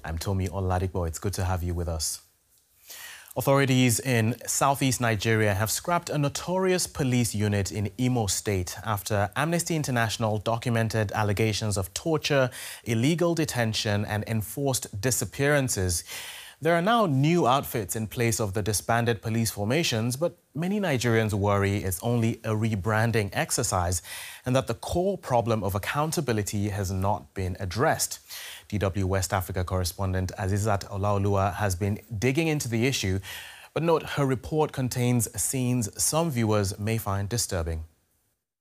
I'm Tomi Oladipo. It's good to have you with us. Authorities in southeast Nigeria have scrapped a notorious police unit in Imo State after Amnesty International documented allegations of torture, illegal detention, and enforced disappearances. There are now new outfits in place of the disbanded police formations, but many Nigerians worry it's only a rebranding exercise and that the core problem of accountability has not been addressed. DW West Africa correspondent Azizat Olaoluwa has been digging into the issue, but note her report contains scenes some viewers may find disturbing.